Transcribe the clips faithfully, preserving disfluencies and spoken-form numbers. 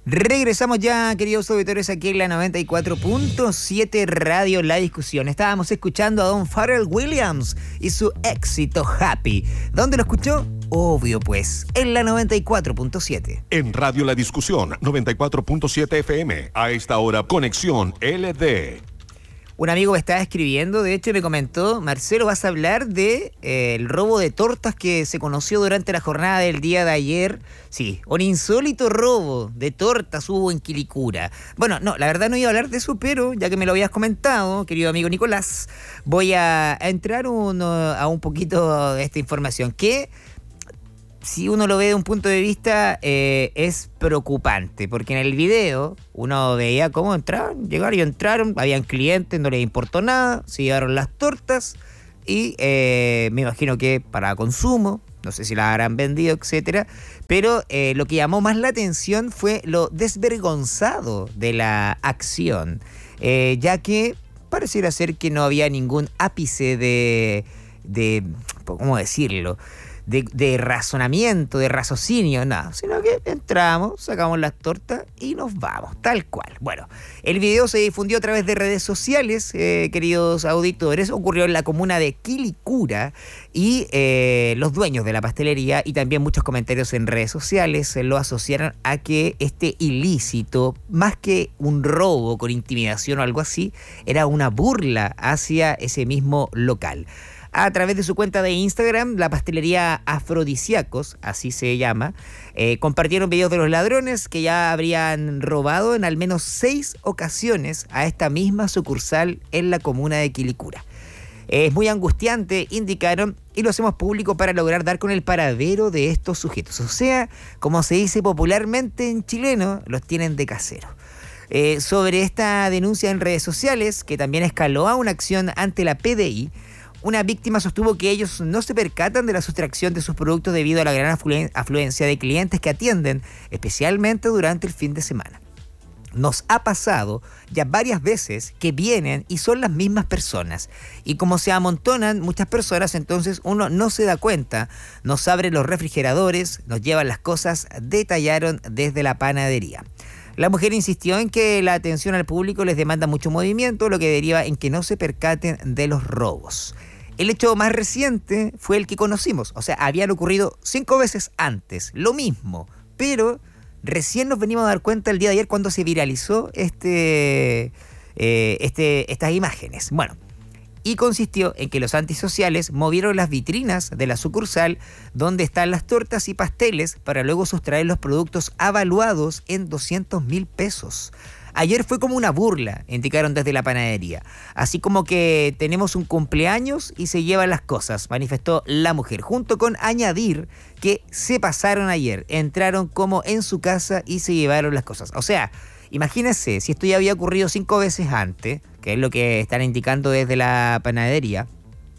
Regresamos ya, queridos auditores, aquí en la noventa y cuatro punto siete Radio La Discusión. Estábamos escuchando a Don Pharrell Williams y su éxito Happy. ¿Dónde lo escuchó? Obvio pues, en la noventa y cuatro punto siete. En Radio La Discusión, noventa y cuatro punto siete F M. A esta hora, Conexión L D. Un amigo me estaba escribiendo, de hecho me comentó: Marcelo, vas a hablar de eh, el robo de tortas que se conoció durante la jornada del día de ayer. Sí, un insólito robo de tortas hubo en Quilicura. Bueno, no, la verdad no iba a hablar de eso, pero ya que me lo habías comentado, querido amigo Nicolás, voy a, a entrar uno, a un poquito de esta información que, si uno lo ve de un punto de vista, eh, es preocupante, porque en el video uno veía cómo entraron, llegaron y entraron, habían clientes, no les importó nada, se llevaron las tortas y eh, me imagino que para consumo, no sé si las habrán vendido, etcétera, pero eh, lo que llamó más la atención fue lo desvergonzado de la acción, eh, ya que pareciera ser que no había ningún ápice de, de ¿cómo decirlo?, De, de razonamiento, de raciocinio, nada, sino que entramos, sacamos las tortas y nos vamos, tal cual. Bueno, el video se difundió a través de redes sociales, eh, queridos auditores, ocurrió en la comuna de Quilicura y eh, los dueños de la pastelería y también muchos comentarios en redes sociales eh, lo asociaron a que este ilícito, más que un robo con intimidación o algo así, era una burla hacia ese mismo local. A través de su cuenta de Instagram, la pastelería Afrodisíacos, así se llama, eh, compartieron videos de los ladrones que ya habrían robado en al menos seis ocasiones a esta misma sucursal en la comuna de Quilicura. Es muy angustiante, indicaron, y lo hacemos público para lograr dar con el paradero de estos sujetos. O sea, como se dice popularmente en chileno, los tienen de casero. Eh, sobre esta denuncia en redes sociales, que también escaló a una acción ante la P D I, una víctima sostuvo que ellos no se percatan de la sustracción de sus productos debido a la gran afluen- afluencia de clientes que atienden, especialmente durante el fin de semana. Nos ha pasado ya varias veces que vienen y son las mismas personas. Y como se amontonan muchas personas, entonces uno no se da cuenta. Nos abren los refrigeradores, nos llevan las cosas, detallaron desde la panadería. La mujer insistió en que la atención al público les demanda mucho movimiento, lo que deriva en que no se percaten de los robos. El hecho más reciente fue el que conocimos, o sea, habían ocurrido cinco veces antes, lo mismo, pero recién nos venimos a dar cuenta el día de ayer cuando se viralizó este, eh, este, estas imágenes. Bueno, y consistió en que los antisociales movieron las vitrinas de la sucursal donde están las tortas y pasteles para luego sustraer los productos avaluados en doscientos mil pesos. Ayer fue como una burla, indicaron desde la panadería. Así como que tenemos un cumpleaños y se llevan las cosas, manifestó la mujer, junto con añadir que se pasaron ayer, entraron como en su casa y se llevaron las cosas. O sea, imagínense, si esto ya había ocurrido cinco veces antes, que es lo que están indicando desde la panadería,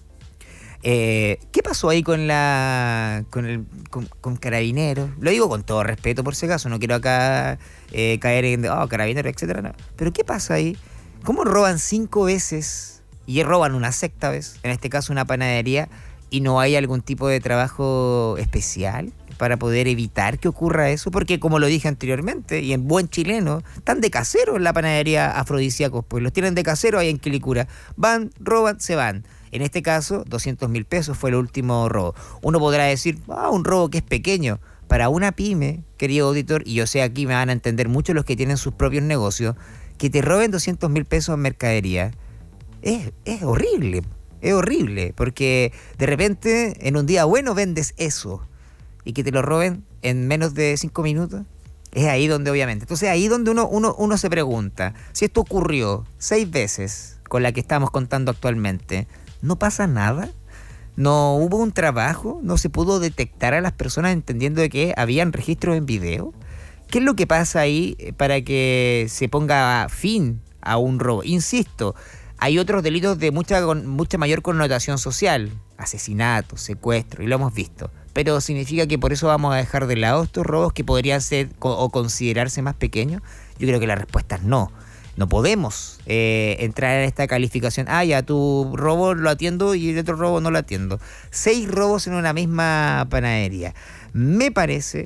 eh, ¿qué pasó ahí con la con el con, con Carabineros? Lo digo con todo respeto, por si acaso, no quiero acá eh, caer en oh, Carabineros, etcétera. No. Pero ¿qué pasa ahí? ¿Cómo roban cinco veces y roban una sexta vez, en este caso una panadería, y no hay algún tipo de trabajo especial para poder evitar que ocurra eso? Porque, como lo dije anteriormente, y en buen chileno, están de casero en la panadería Afrodisíacos, pues los tienen de casero ahí en Quilicura. Van, roban, se van. En este caso, doscientos mil pesos fue el último robo. Uno podrá decir, ah, un robo que es pequeño. Para una pyme, querido auditor, y yo sé aquí me van a entender mucho los que tienen sus propios negocios, que te roben doscientos mil pesos en mercadería, es, es horrible, es horrible, porque de repente, en un día bueno, vendes eso, y que te lo roben en menos de cinco minutos, es ahí donde obviamente. Entonces ahí donde uno, uno, uno se pregunta, si esto ocurrió seis veces con la que estamos contando actualmente, ¿no pasa nada? ¿No hubo un trabajo? ¿No se pudo detectar a las personas entendiendo de que habían registros en video? ¿Qué es lo que pasa ahí para que se ponga fin a un robo? Insisto, hay otros delitos de mucha, mucha mayor connotación social, asesinato, secuestro, y lo hemos visto. Pero ¿significa que por eso vamos a dejar de lado estos robos que podrían ser o considerarse más pequeños? Yo creo que la respuesta es no. No podemos eh, entrar en esta calificación. Ah, ya, tu robo lo atiendo y el otro robo no lo atiendo. Seis robos en una misma panadería. Me parece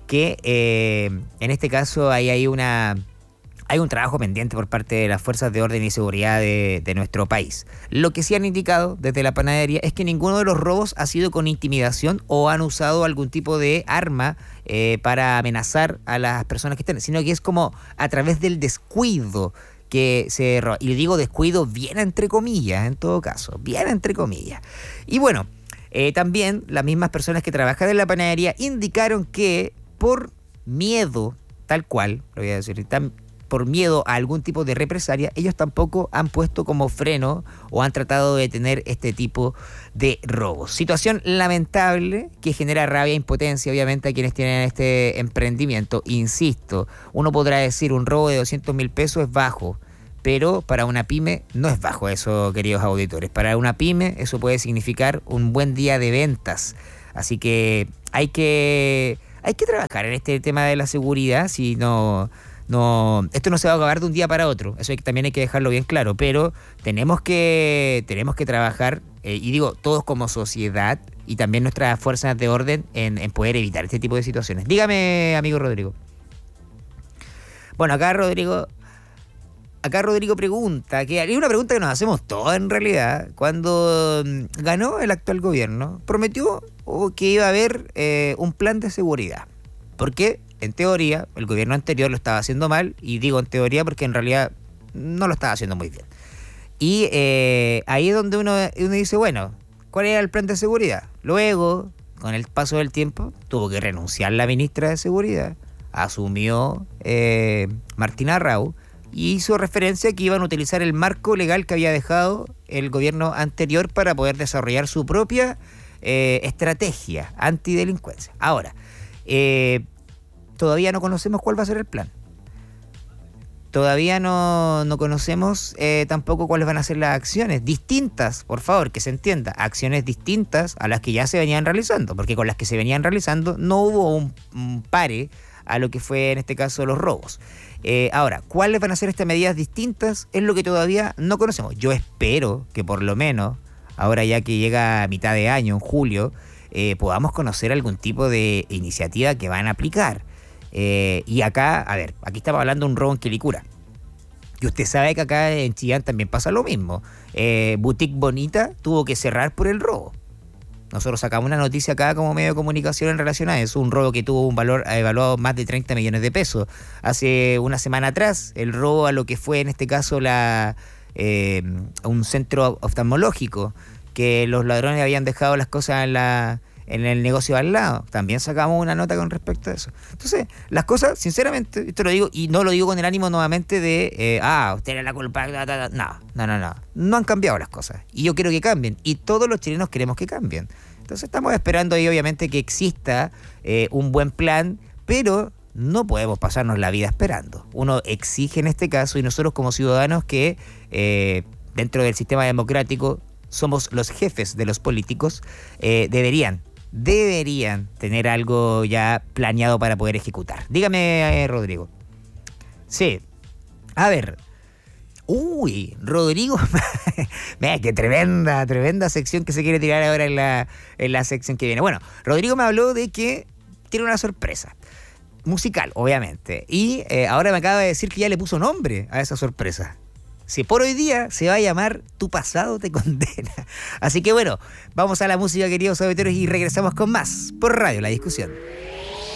que eh, en este caso hay, hay una... Hay un trabajo pendiente por parte de las fuerzas de orden y seguridad de, de nuestro país. Lo que sí han indicado desde la panadería es que ninguno de los robos ha sido con intimidación o han usado algún tipo de arma eh, para amenazar a las personas que están, sino que es como a través del descuido que se roba. Y digo descuido bien entre comillas, en todo caso, bien entre comillas. Y bueno, eh, también las mismas personas que trabajan en la panadería indicaron que por miedo, tal cual, lo voy a decir, tan, por miedo a algún tipo de represalia, ellos tampoco han puesto como freno o han tratado de detener este tipo de robos. Situación lamentable que genera rabia e impotencia, obviamente, a quienes tienen este emprendimiento. Insisto, uno podrá decir un robo de doscientos mil pesos es bajo, pero para una pyme no es bajo eso, queridos auditores. Para una pyme eso puede significar un buen día de ventas. Así que hay que, hay que trabajar en este tema de la seguridad, si no... No, esto no se va a acabar de un día para otro, eso hay, también hay que dejarlo bien claro, pero tenemos que, tenemos que trabajar, eh, y digo, todos como sociedad y también nuestras fuerzas de orden en, en poder evitar este tipo de situaciones. Dígame, amigo Rodrigo. Bueno, acá Rodrigo, acá Rodrigo pregunta, que es una pregunta que nos hacemos todos en realidad, cuando ganó el actual gobierno, prometió que iba a haber eh, un plan de seguridad. ¿Por qué? En teoría, el gobierno anterior lo estaba haciendo mal, y digo en teoría porque en realidad no lo estaba haciendo muy bien. Y eh, ahí es donde uno, uno dice, bueno, ¿cuál era el plan de seguridad? Luego, con el paso del tiempo, tuvo que renunciar la ministra de Seguridad, asumió eh, Martín Arrau, y hizo referencia a que iban a utilizar el marco legal que había dejado el gobierno anterior para poder desarrollar su propia eh, estrategia antidelincuencia. Ahora, eh, todavía no conocemos cuál va a ser el plan. Todavía no, no conocemos eh, tampoco cuáles van a ser las acciones distintas, por favor, que se entienda, acciones distintas a las que ya se venían realizando, porque con las que se venían realizando no hubo un, un pare a lo que fue en este caso los robos. Eh, ahora, ¿cuáles van a ser estas medidas distintas? Es lo que todavía no conocemos. Yo espero que por lo menos, ahora ya que llega a mitad de año, en julio, eh, podamos conocer algún tipo de iniciativa que van a aplicar. Eh, y acá, a ver, aquí estamos hablando de un robo en Quilicura. Y usted sabe que acá en Chillán también pasa lo mismo. Eh, Boutique Bonita tuvo que cerrar por el robo. Nosotros sacamos una noticia acá como medio de comunicación en relación a eso. Un robo que tuvo un valor evaluado más de treinta millones de pesos. Hace una semana atrás, el robo a lo que fue en este caso la eh, un centro oftalmológico, que los ladrones habían dejado las cosas en la... en el negocio al lado. También sacamos una nota con respecto a eso. Entonces, las cosas, sinceramente, esto lo digo, y no lo digo con el ánimo nuevamente de, eh, ah, usted era la culpa, no, no, no, no, no. No han cambiado las cosas. Y yo quiero que cambien. Y todos los chilenos queremos que cambien. Entonces, estamos esperando ahí, obviamente, que exista eh, un buen plan, pero no podemos pasarnos la vida esperando. Uno exige en este caso, y nosotros como ciudadanos que eh, dentro del sistema democrático somos los jefes de los políticos, eh, deberían deberían tener algo ya planeado para poder ejecutar. Dígame, eh, Rodrigo. Sí. A ver. Uy, Rodrigo. Mira, qué tremenda, tremenda sección que se quiere tirar ahora en la, en la sección que viene. Bueno, Rodrigo me habló de que tiene una sorpresa. Musical, obviamente. Y eh, ahora me acaba de decir que ya le puso nombre a esa sorpresa. Si por hoy día se va a llamar Tu pasado te condena. Así que bueno, vamos a la música, queridos auditores, y regresamos con más por Radio La Discusión.